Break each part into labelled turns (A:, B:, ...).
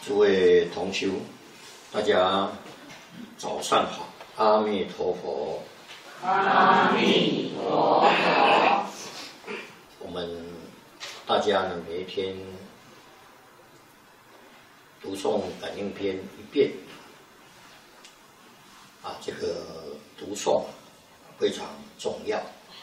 A: 诸位同修，大家早上好，阿弥陀佛。
B: 阿弥陀佛。
A: 我们大家呢，每一天读诵感应篇一遍，这个读诵非常重要。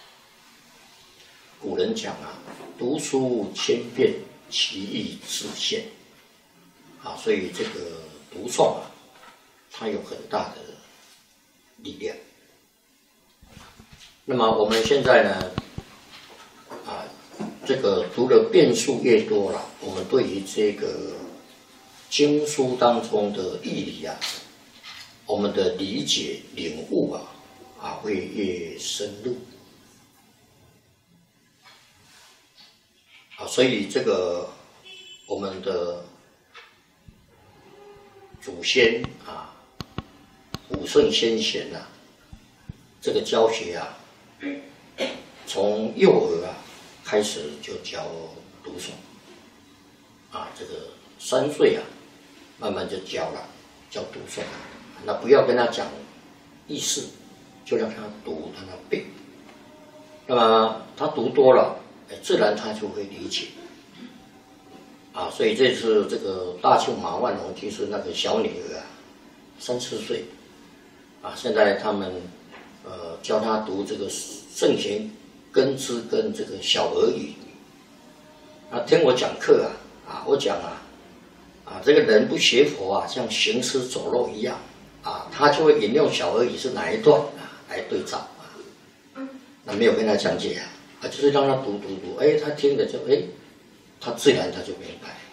A: 古人讲读书千遍，其义自现。所以这个读诵它有很大的力量。那么我们现在呢，这个读的遍数越多了，我们对于这个经书当中的义理我们的理解领悟会越深入。所以这个我们的祖先古圣先贤这个教学从幼儿开始就教读诵这个3岁慢慢就教读诵那不要跟他讲意思，就让他读，让他背。那么他读多了，自然他就会理解。所以这次这个大庆马万龙居士那个小女儿3、4岁现在他们教他读这个圣贤根知跟这个小儿语。听我讲课我讲这个人不学佛像行尸走肉一样他就会引用小儿语是哪一段来对照那没有跟他讲解就是让他读，他听了就他自然他就明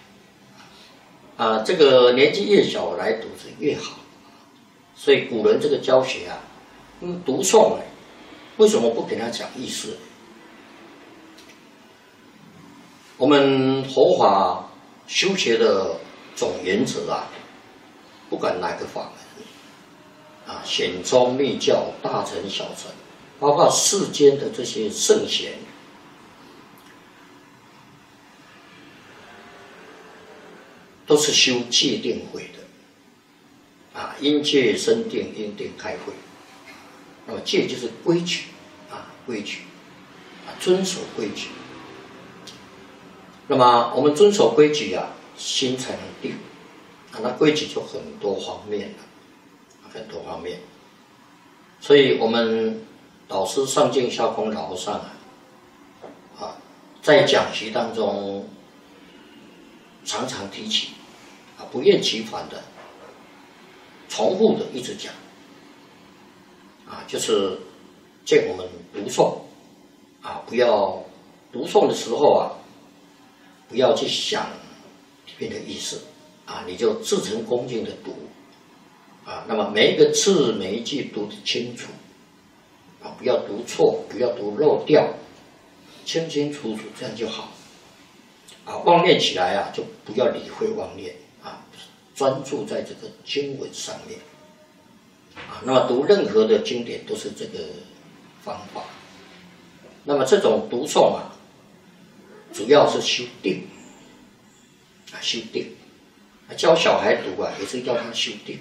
A: 白这个年纪越小来读是越好。所以古人这个教学读诵为什么不给他讲意思？我们佛法修学的总原则不管哪个法门显宗密教大乘小乘，包括世间的这些圣贤，都是修戒定慧的因戒生定，因定开慧。那么戒就是规矩规矩遵守规矩。那么我们遵守规矩心才能定那规矩就很多方面了，很多方面。所以我们导师上净下空老和尚在讲习当中常常提起不厌其烦的重复的一直讲就是见我们读诵不要读诵的时候不要去想里面的意思你就至诚恭敬的读那么每一个字每一句读得清楚不要读错，不要读漏掉，清清楚楚，这样就好妄念起来就不要理会妄念专注在这个经文上面那么读任何的经典都是这个方法。那么这种读诵主要是修定修定。教小孩读也是要他修定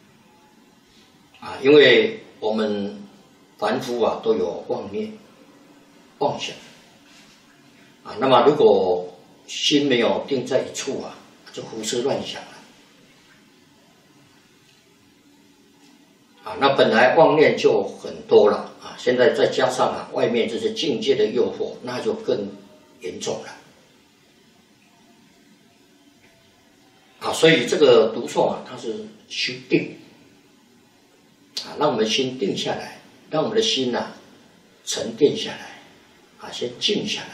A: 因为我们凡夫都有妄念妄想那么如果心没有定在一处就胡思乱想了那本来妄念就很多了现在再加上外面这些境界的诱惑，那就更严重了所以这个读诵它是修定让我们心定下来，让我们的心沉淀下来先静下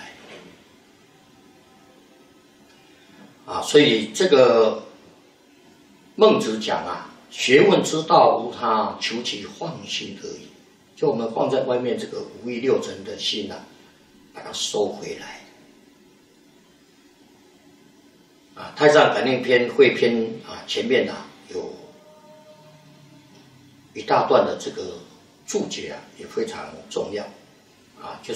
A: 来所以这个孟子讲学问之道无他，求其放心而已。就我们放在外面这个五欲六尘的心把它收回来太上感应篇汇篇前面有一大段的这个注解也非常重要就是